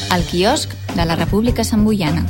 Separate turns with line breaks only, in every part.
al quiosc de la República Samboiana.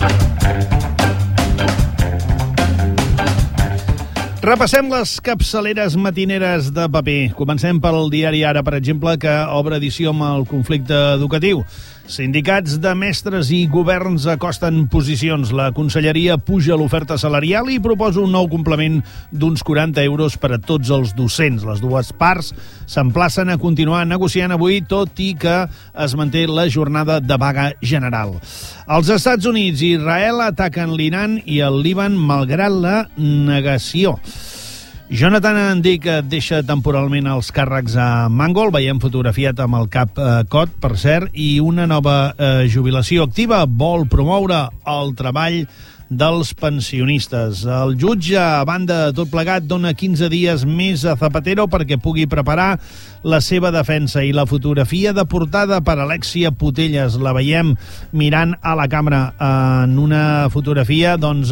Repassem les capçaleres matineres de paper. Comencem pel diari Ara, per exemple, que obre edició amb el conflicte educatiu. Sindicats de mestres i governs acosten posicions. La Conselleria puja l'oferta salarial i proposa un nou complement d'uns 40 euros per a tots els docents. Les dues parts s'emplacen a continuar negociant avui, tot i que es manté la jornada de vaga general. Els Estats Units i Israel ataquen l'Iran i el Líban malgrat la negació. Jonathan Andic deixa temporalment els càrrecs a Mangold, veiem fotografiat amb el cap cot, per cert, i una nova jubilació activa vol promoure el treball dels pensionistes. El jutge, a banda de tot plegat, dona 15 dies més a Zapatero perquè pugui preparar la seva defensa, i la fotografia de portada per Alexia Putellas la veiem mirant a la càmera en una fotografia, doncs,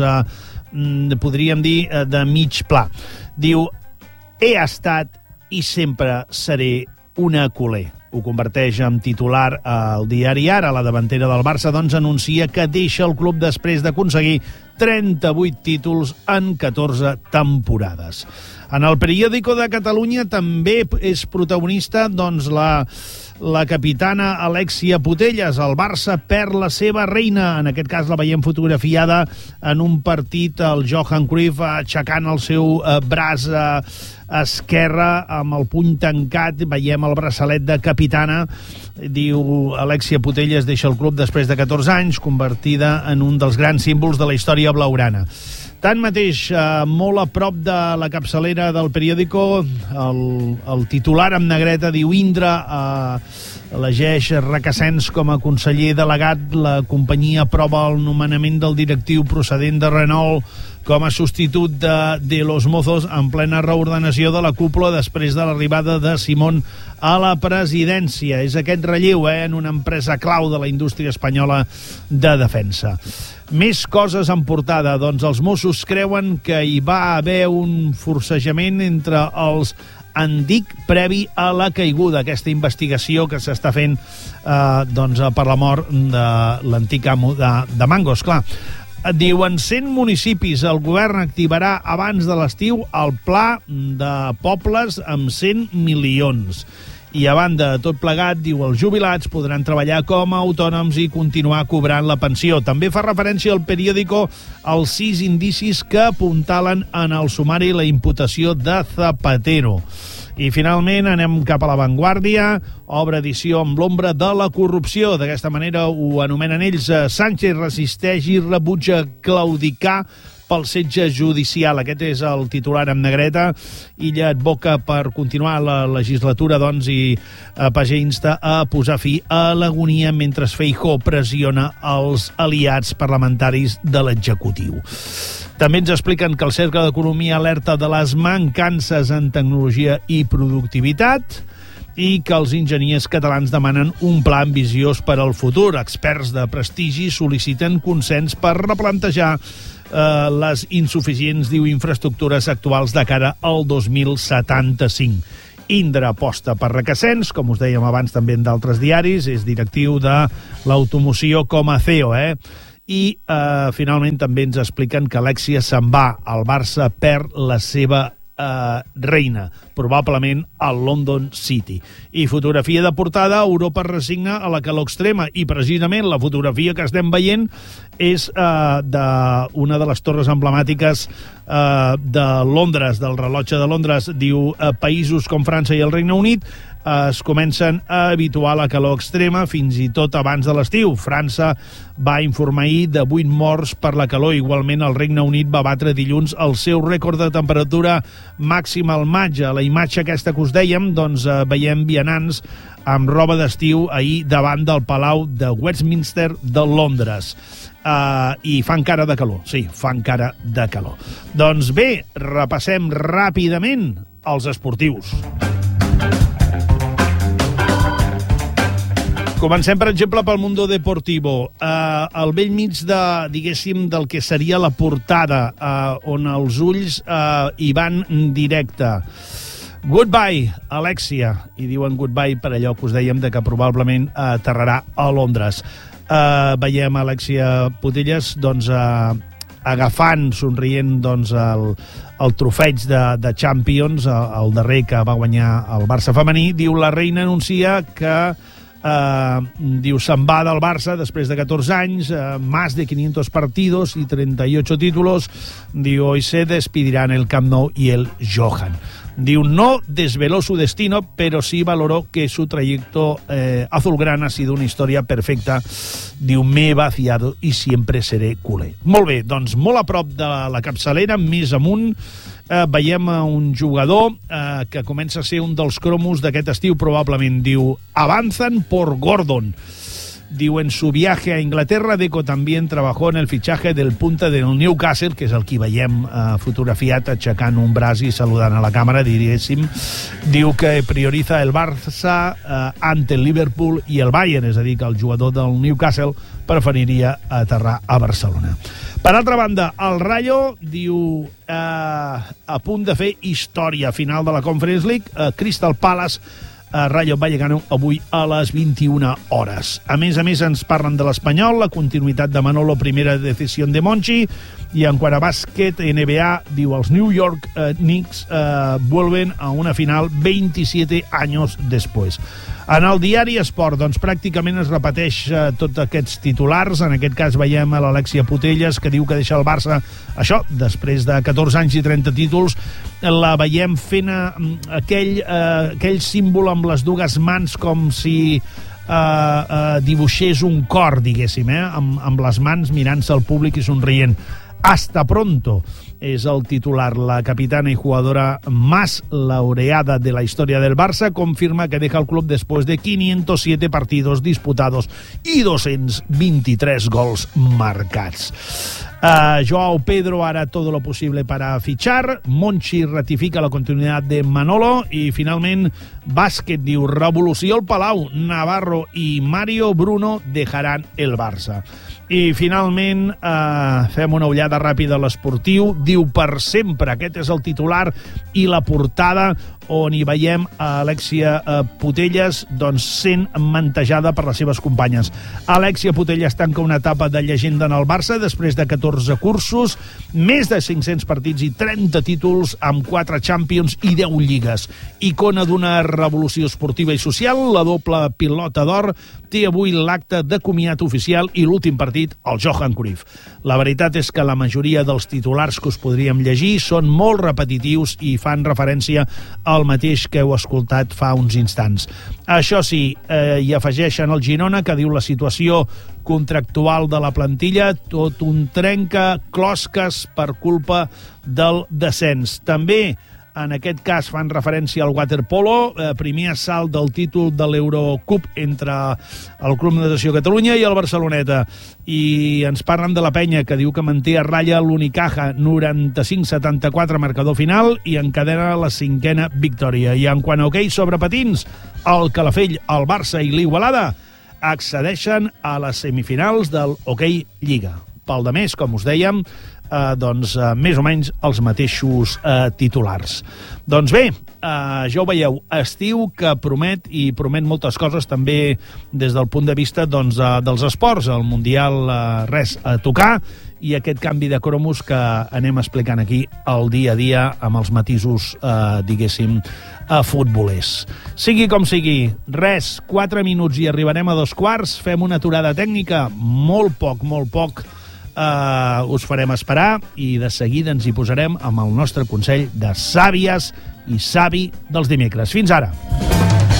podríem dir, de mig pla. Diu, he estat i sempre seré una culer. Ho converteix en titular al diari Ara. La davantera del Barça, doncs, anuncia que deixa el club després d'aconseguir 38 títols en 14 temporades. En el Periódico de Catalunya també és protagonista, doncs, la capitana Alexia Putellas. El Barça perd la seva reina. En aquest cas la veiem fotografiada en un partit, el Johan Cruyff aixecant el seu braç esquerre amb el puny tancat. Veiem el braçalet de capitana. Diu, Alexia Putellas deixa el club després de 14 anys, convertida en un dels grans símbols de la història blaugrana. Tanmateix, molt a prop de la capçalera del Periódico, el titular amb negreta diu, Indra elegeix Requesens com a conseller delegat. La companyia aprova el nomenament del directiu procedent de Renault com a substitut de Los Mozos en plena reordenació de la cúpula després de l'arribada de Simón a la presidència. És aquest relleu en una empresa clau de la indústria espanyola de defensa. Més coses en portada. Doncs els Mossos creuen que hi va haver un forcejament entre els Andic previ a la caiguda, aquesta investigació que s'està fent doncs, per la mort de l'antic amo de Mangos. Clar, diuen 100 municipis. El govern activarà abans de l'estiu el pla de pobles amb 100 milions. I a banda de tot plegat, diu, els jubilats podran treballar com a autònoms i continuar cobrant la pensió. També fa referència al Periódico als 6 indicis que apuntalen en el sumari la imputació de Zapatero. I finalment anem cap a La Vanguardia, obre edició amb l'ombra de la corrupció. D'aquesta manera ho anomenen ells. Sánchez resisteix i rebutja claudicar pel setge judicial. Aquest és el titular amb negreta. Illa advoca per continuar la legislatura, doncs, i Pagé insta a posar fi a l'agonia mentre Feijóo pressiona els aliats parlamentaris de l'executiu. També ens expliquen que el Cercle d'Economia alerta de les mancances en tecnologia i productivitat i que els enginyers catalans demanen un pla ambiciós per al futur. Experts de prestigi sol·liciten consens per replantejar les insuficients, diu, infraestructures actuals de cara al 2075. Indra aposta per Requesens, com us dèiem abans també en d'altres diaris, és directiu de l'automoció com a CEO, I finalment també ens expliquen que Alexia se'n va. El Barça perd la seva reina, probablement al London City. I fotografia de portada, Europa resigna a la calor extrema, i precisament la fotografia que estem veient és d'una de les torres emblemàtiques de Londres, del rellotge de Londres. Diu, països com França i el Regne Unit es comencen a habituar a la calor extrema fins i tot abans de l'estiu. França va informar ahir de 8 morts per la calor. Igualment, el Regne Unit va batre dilluns el seu rècord de temperatura màxima al maig. A la imatge aquesta que us dèiem, doncs, veiem vianants amb roba d'estiu ahir davant del Palau de Westminster de Londres. I fan cara de calor, sí, fan cara de calor. Doncs bé, repassem ràpidament els esportius. Comencem, per exemple, pel Mundo Deportivo. Al vell mig de, diguéssim, del que seria la portada, on els ulls hi van directe. Goodbye, Alexia. I diuen goodbye per allò que us dèiem de que probablement aterrarà a Londres. Veiem Alexia Putellas agafant, somrient el trofeig de Champions, el darrer que va guanyar el Barça femení. Diu, la reina anuncia que se'n va del Barça després de 14 anys, más de 500 partidos y 38 títulos. Diu, hoy se despedirán el Camp Nou y el Johan. Diu, no desveló su destino, pero sí valoró que su trayecto azulgrana ha sido una historia perfecta. Diu, me he vaciado y siempre seré culé. Molt bé, doncs molt a prop de la capçalera, més amunt, veiem un jugador que comença a ser un dels cromos d'aquest estiu, probablement. Diu, avanzan por Gordon. Diu, en su viaje a Inglaterra, Deco también trabajó en el fichaje del punta del Newcastle, que és el que veiem fotografiat aixecant un braç i saludant a la càmera, diríssim. Diu que prioriza el Barça ante el Liverpool i el Bayern, és a dir, que el jugador del Newcastle preferiria aterrar a Barcelona. Per altra banda, el Rayo, diu, a punt de fer història final de la Conference League, Crystal Palace, Rayo Vallecano avui a les 21 hores. A més, ens parlen de l'Espanyol, la continuïtat de Manolo, primera decisió de Monchi, i en quant a bàsquet, NBA, diu, els New York Knicks vuelven a una final 27 anys després. En el diari Esport, doncs, pràcticament es repeteix tots aquests titulars. En aquest cas veiem a l'Alexia Putellas, que diu que deixa el Barça, això, després de 14 anys i 30 títols. La veiem fent aquell símbol amb les dues mans, com si dibuixés un cor, diguéssim, amb les mans mirant-se al públic i somrient. Hasta pronto es el titular. La capitana y jugadora más laureada de la historia del Barça confirma que deja el club después de 507 partidos disputados y 223 gols marcats. Joao Pedro hará todo lo posible para fichar. Monchi ratifica la continuidad de Manolo. I finalment, bàsquet, diu, revolució al Palau. Navarro i Mario Bruno dejaran el Barça. I finalment fem una ullada ràpida a l'esportiu. Diu, per sempre, aquest és el titular i la portada, on hi veiem a Alexia Putellas sent mantejada per les seves companyes. Alexia Putellas tanca una etapa de llegenda en el Barça després de 14 cursos, més de 500 partits i 30 títols amb 4 Champions i 10 lligues. Icona d'una revolució esportiva i social, la doble pilota d'or té avui l'acte de comiat oficial i l'últim partit, el Johan Cruyff. La veritat és que la majoria dels titulars que us podríem llegir són molt repetitius i fan referència al mateix que heu escoltat fa uns instants. Això sí, hi afegeixen el Girona, que diu la situació contractual de la plantilla, tot un trenca-closques per culpa del descens. També, en aquest cas, fan referència al waterpolo, primer assalt del títol de l'Eurocup entre el Club Natació Catalunya i el Barceloneta. I ens parlen de la penya, que diu que manté a ratlla l'Unicaja, 95-74 marcador final, i encadena la 5a victòria. I en quant a hoquei sobre patins, el Calafell, el Barça i l'Igualada accedeixen a les semifinals del Hoquei Lliga. Pel de més, com us dèiem, més o menys els mateixos titulars. Doncs bé, ja ho veieu, estiu que promet, i promet moltes coses també des del punt de vista dels esports. El Mundial, res a tocar, i aquest canvi de cromos que anem explicant aquí el dia a dia amb els matisos, diguéssim, futbolers. Sigui com sigui, res, 4 minuts i arribarem a 2:15, fem una aturada tècnica, molt poc, us farem esperar i de seguida ens hi posarem amb el nostre consell de sàvies i savi dels dimecres. Fins ara!